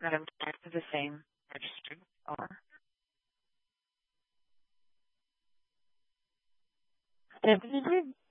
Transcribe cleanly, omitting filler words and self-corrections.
Madam Chair, to the same registered. owner. Deputy Grigg.